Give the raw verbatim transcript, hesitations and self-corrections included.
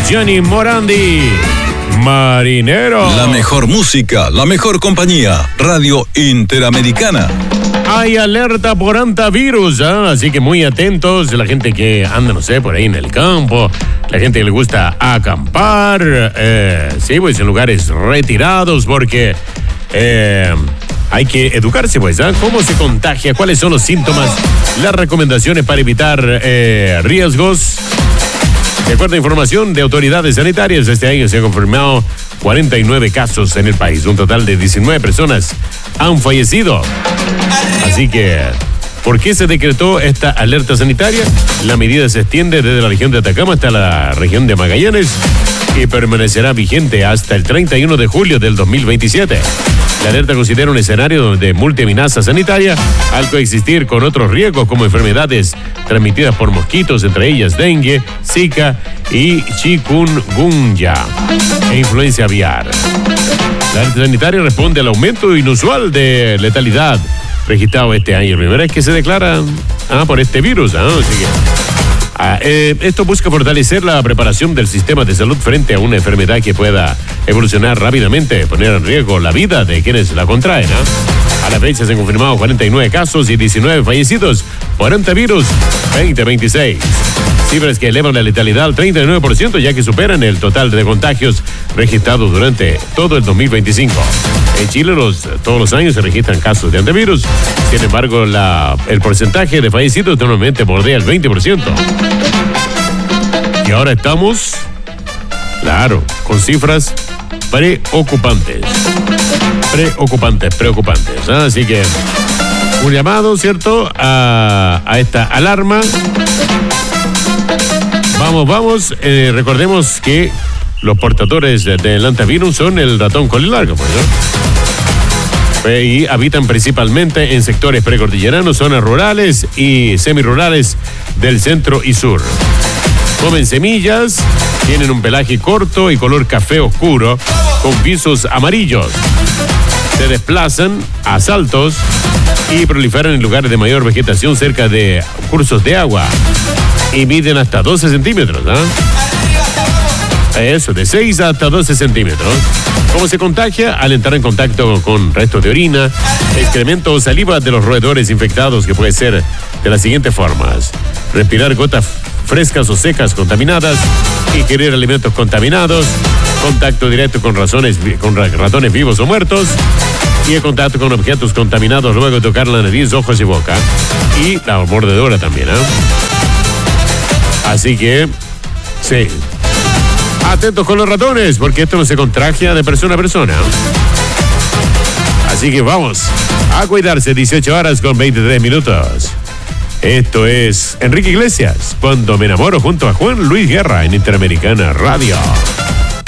Gianni Morandi, Marinero. La mejor música, la mejor compañía. Radio Interamericana. Hay alerta por antivirus, ¿eh? Así que muy atentos. La gente que anda, no sé, por ahí en el campo. La gente que le gusta acampar. Eh, sí, pues en lugares retirados porque... Eh, hay que educarse, pues, ¿eh? ¿Cómo se contagia? ¿Cuáles son los síntomas? Las recomendaciones para evitar eh, riesgos. De acuerdo a información de autoridades sanitarias, este año se han confirmado cuarenta y nueve casos en el país. Un total de diecinueve personas han fallecido. Así que, ¿por qué se decretó esta alerta sanitaria? La medida se extiende desde la región de Atacama hasta la región de Magallanes y permanecerá vigente hasta el treinta y uno de julio del dos mil veintisiete. La alerta considera un escenario de multiamenaza sanitaria al coexistir con otros riesgos como enfermedades transmitidas por mosquitos, entre ellas dengue, zika y chikungunya e influencia aviar. La alerta sanitaria responde al aumento inusual de letalidad registrado este año. Primera vez que se declara ah, por este virus. Ah, así que, ah, eh, esto busca fortalecer la preparación del sistema de salud frente a una enfermedad que pueda evolucionar rápidamente, poner en riesgo la vida de quienes la contraen. ¿ah? A la fecha se han confirmado cuarenta y nueve casos y diecinueve fallecidos por antivirus veinte veintiséis. Cifras que elevan la letalidad al treinta y nueve por ciento, ya que superan el total de contagios registrados durante todo el dos mil veinticinco. En Chile los, todos los años se registran casos de antivirus. Sin embargo, la, el porcentaje de fallecidos normalmente bordea el veinte por ciento. Y ahora estamos, claro, con cifras preocupantes. Preocupantes, preocupantes. ¿eh? Así que un llamado, ¿cierto?, a, a esta alarma. Vamos, vamos. Eh, recordemos que los portadores del antivirus son el ratón colilargo, pues, ¿no? Y habitan principalmente en sectores precordilleranos, zonas rurales y semirurales del centro y sur. Comen semillas, tienen un pelaje corto y color café oscuro, con visos amarillos. Se desplazan a saltos y proliferan en lugares de mayor vegetación cerca de cursos de agua. Y miden hasta doce centímetros, ¿no? Eso, de seis hasta doce centímetros. ¿Cómo se contagia? Al entrar en contacto con restos de orina, excremento o saliva de los roedores infectados, que puede ser de las siguientes formas: respirar gotas frescas o secas contaminadas, ingerir alimentos contaminados, contacto directo con, razones, con ratones vivos o muertos, y el contacto con objetos contaminados luego de tocar la nariz, ojos y boca. Y la mordedora también, ¿eh? Así que, sí. Atentos con los ratones, porque esto no se contagia de persona a persona. Así que vamos a cuidarse. dieciocho horas con veintitrés minutos. Esto es Enrique Iglesias, Cuando me enamoro, junto a Juan Luis Guerra en Interamericana Radio.